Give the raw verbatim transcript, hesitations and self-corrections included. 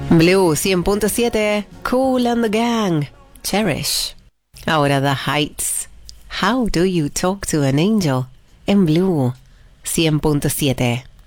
Blue cien punto siete, Kool and the Gang, Cherish. Ahora The Heights, How Do You Talk to an Angel, en Blue cien punto siete.